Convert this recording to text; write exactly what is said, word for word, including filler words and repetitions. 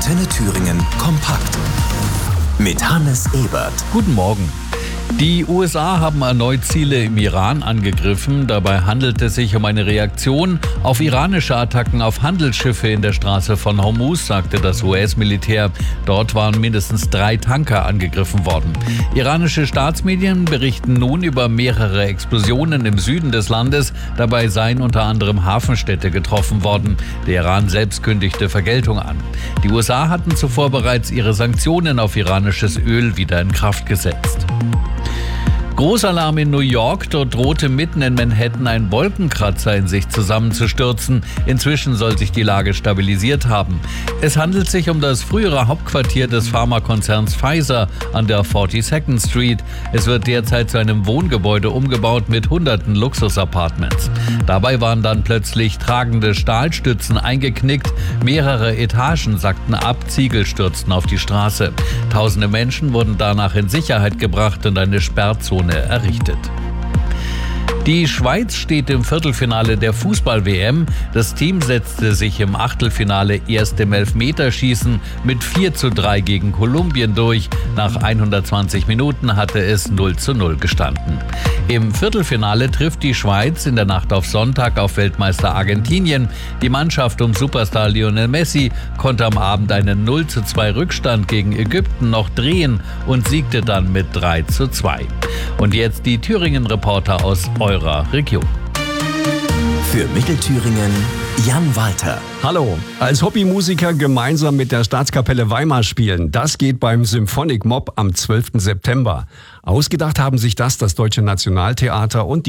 Antenne Thüringen kompakt mit Hannes Ebert. Guten Morgen. Die U S A haben erneut Ziele im Iran angegriffen. Dabei handelt es sich um eine Reaktion auf iranische Attacken auf Handelsschiffe in der Straße von Hormuz, sagte das U S-Militär. Dort waren mindestens drei Tanker angegriffen worden. Iranische Staatsmedien berichten nun über mehrere Explosionen im Süden des Landes. Dabei seien unter anderem Hafenstädte getroffen worden. Der Iran selbst kündigte Vergeltung an. Die U S A hatten zuvor bereits ihre Sanktionen auf iranisches Öl wieder in Kraft gesetzt. Großalarm in New York, dort drohte mitten in Manhattan ein Wolkenkratzer in sich zusammenzustürzen. Inzwischen soll sich die Lage stabilisiert haben. Es handelt sich um das frühere Hauptquartier des Pharmakonzerns Pfizer an der forty-second Street. Es wird derzeit zu einem Wohngebäude umgebaut mit hunderten Luxusapartments. Dabei waren dann plötzlich tragende Stahlstützen eingeknickt. Mehrere Etagen sackten ab, Ziegel stürzten auf die Straße. Tausende Menschen wurden danach in Sicherheit gebracht und eine Sperrzone errichtet. Die Schweiz steht im Viertelfinale der Fußball-W M. Das Team setzte sich im Achtelfinale erst im Elfmeterschießen mit vier zu drei gegen Kolumbien durch. Nach hundertzwanzig Minuten hatte es null zu null gestanden. Im Viertelfinale trifft die Schweiz in der Nacht auf Sonntag auf Weltmeister Argentinien. Die Mannschaft um Superstar Lionel Messi konnte am Abend einen null zu zwei Rückstand gegen Ägypten noch drehen und siegte dann mit drei zu zwei. Und jetzt die Thüringen-Reporter aus eurer Region. Für Mittelthüringen Jan Walter. Hallo, als Hobbymusiker gemeinsam mit der Staatskapelle Weimar spielen, das geht beim Symphonic Mob am zwölften September. Ausgedacht haben sich das das Deutsche Nationaltheater und